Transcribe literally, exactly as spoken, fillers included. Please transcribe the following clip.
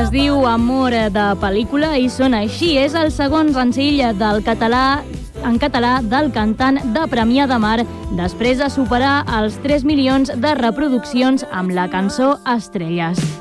Es diu Amor de pel·lícula i sona així. És el segon senzill del català en català del cantant de Premià de Mar, després de superar els tres milions de reproduccions amb la cançó Estrelles.